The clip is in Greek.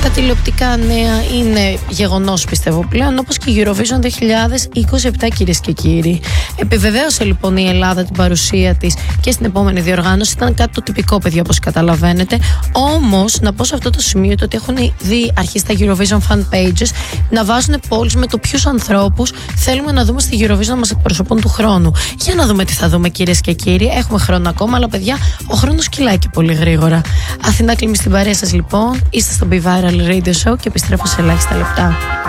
Τα τηλεοπτικά νέα είναι γεγονός, πιστεύω πλέον, όπως και η Eurovision 2027, κυρίες και κύριοι. Επιβεβαίωσε λοιπόν η Ελλάδα την παρουσία της και στην επόμενη διοργάνωση. Ήταν κάτι το τυπικό, παιδιά, όπως καταλαβαίνετε. Όμως, να πω σε αυτό το σημείο ότι έχουν δει αρχίσει τα Eurovision fan pages να βάζουν polls με το ποιους ανθρώπους θέλουμε να δούμε στη Eurovision να μας εκπροσωπούν του χρόνου. Για να δούμε τι θα δούμε, κυρίες και κύριοι. Έχουμε χρόνο ακόμα, αλλά παιδιά, ο χρόνος κυλάει και πολύ γρήγορα. Αθηνά Κλίμη στην παρέα σας λοιπόν. Είστε στο Be Viral Radio Show και επιστρέφω σε ελάχιστα λεπτά.